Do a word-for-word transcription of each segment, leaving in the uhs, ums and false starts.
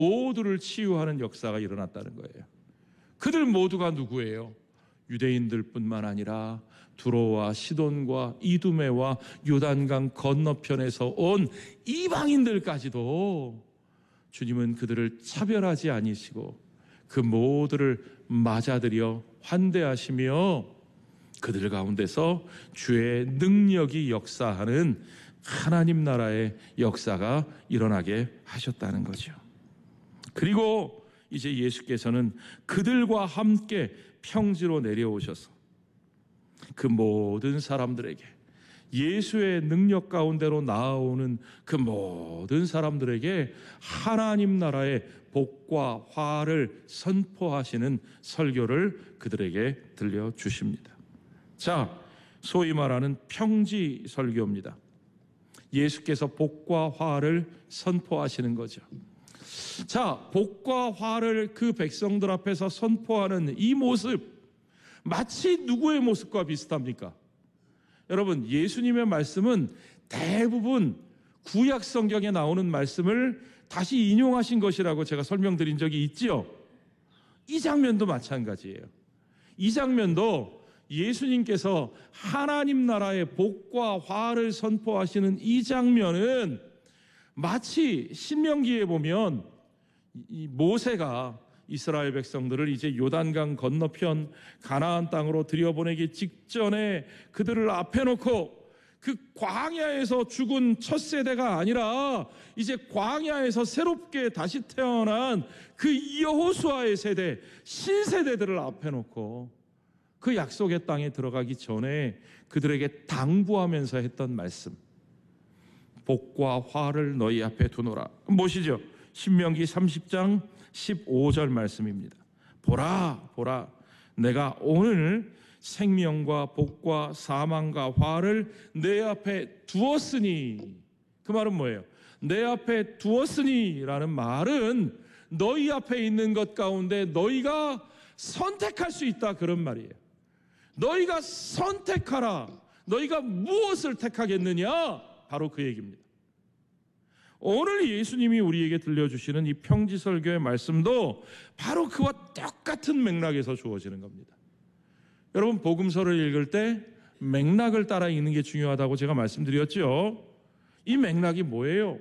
모두를 치유하는 역사가 일어났다는 거예요. 그들 모두가 누구예요? 유대인들뿐만 아니라 두로와 시돈과 이두메와 요단강 건너편에서 온 이방인들까지도 주님은 그들을 차별하지 아니시고 그 모두를 맞아들여 환대하시며 그들 가운데서 주의 능력이 역사하는 하나님 나라의 역사가 일어나게 하셨다는 거죠. 그리고 이제 예수께서는 그들과 함께 평지로 내려오셔서 그 모든 사람들에게, 예수의 능력 가운데로 나아오는 그 모든 사람들에게 하나님 나라의 복과 화를 선포하시는 설교를 그들에게 들려주십니다. 자, 소위 말하는 평지 설교입니다. 예수께서 복과 화를 선포하시는 거죠. 자, 복과 화를 그 백성들 앞에서 선포하는 이 모습, 마치 누구의 모습과 비슷합니까? 여러분, 예수님의 말씀은 대부분 구약 성경에 나오는 말씀을 다시 인용하신 것이라고 제가 설명드린 적이 있지요. 이 장면도 마찬가지예요. 이 장면도 예수님께서 하나님 나라의 복과 화를 선포하시는 이 장면은 마치 신명기에 보면 이 모세가 이스라엘 백성들을 이제 요단강 건너편 가나안 땅으로 들여보내기 직전에 그들을 앞에 놓고 그 광야에서 죽은 첫 세대가 아니라 이제 광야에서 새롭게 다시 태어난 그 여호수아의 세대, 신세대들을 앞에 놓고 그 약속의 땅에 들어가기 전에 그들에게 당부하면서 했던 말씀, 복과 화를 너희 앞에 두노라. 무엇이죠? 신명기 삼십 장 십오 절 말씀입니다. 보라 보라 내가 오늘 생명과 복과 사망과 화를 내 앞에 두었으니. 그 말은 뭐예요? 내 앞에 두었으니 라는 말은 너희 앞에 있는 것 가운데 너희가 선택할 수 있다, 그런 말이에요. 너희가 선택하라. 너희가 무엇을 택하겠느냐? 바로 그 얘기입니다. 오늘 예수님이 우리에게 들려주시는 이 평지설교의 말씀도 바로 그와 똑같은 맥락에서 주어지는 겁니다. 여러분, 복음서를 읽을 때 맥락을 따라 읽는 게 중요하다고 제가 말씀드렸죠. 이 맥락이 뭐예요?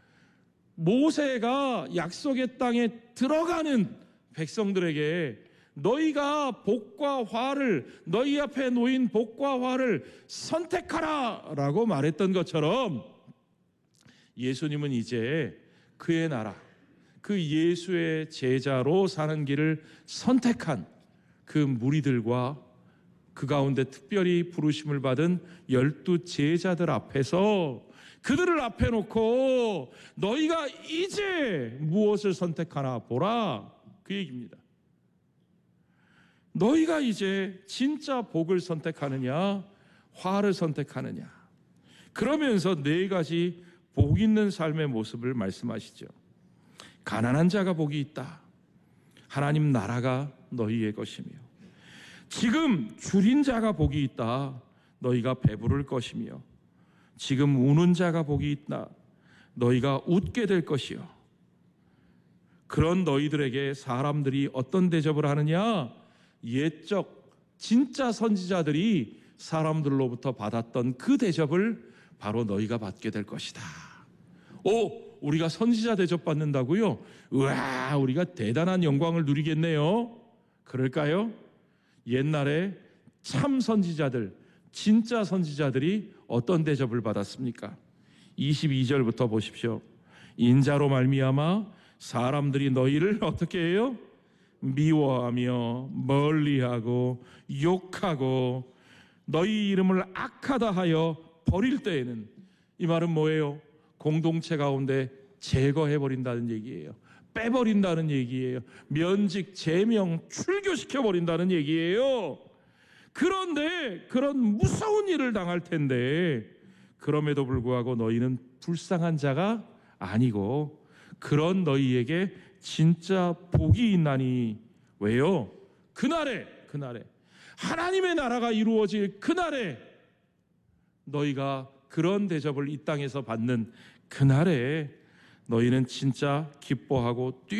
모세가 약속의 땅에 들어가는 백성들에게 너희가 복과 화를, 너희 앞에 놓인 복과 화를 선택하라 라고 말했던 것처럼 예수님은 이제 그의 나라, 그 예수의 제자로 사는 길을 선택한 그 무리들과 그 가운데 특별히 부르심을 받은 열두 제자들 앞에서 그들을 앞에 놓고 너희가 이제 무엇을 선택하나 보라, 그 얘기입니다. 너희가 이제 진짜 복을 선택하느냐, 화를 선택하느냐. 그러면서 네 가지 복 있는 삶의 모습을 말씀하시죠. 가난한 자가 복이 있다. 하나님 나라가 너희의 것이며, 지금 줄인 자가 복이 있다. 너희가 배부를 것이며, 지금 우는 자가 복이 있다. 너희가 웃게 될 것이요. 그런 너희들에게 사람들이 어떤 대접을 하느냐? 옛적 진짜 선지자들이 사람들로부터 받았던 그 대접을 바로 너희가 받게 될 것이다. 오, 우리가 선지자 대접 받는다고요? 우와, 우리가 대단한 영광을 누리겠네요. 그럴까요? 옛날에 참 선지자들, 진짜 선지자들이 어떤 대접을 받았습니까? 이십이 절부터 보십시오. 인자로 말미암아 사람들이 너희를 어떻게 해요? 미워하며 멀리하고 욕하고 너희 이름을 악하다 하여 버릴 때에는, 이 말은 뭐예요? 공동체 가운데 제거해버린다는 얘기예요. 빼버린다는 얘기예요. 면직, 제명, 출교시켜버린다는 얘기예요. 그런데 그런 무서운 일을 당할 텐데 그럼에도 불구하고 너희는 불쌍한 자가 아니고 그런 너희에게 진짜 복이 있나니. 왜요? 그날에, 그날에 하나님의 나라가 이루어질 그날에 너희가 그런 대접을 이 땅에서 받는 그날에 너희는 진짜 기뻐하고 뛰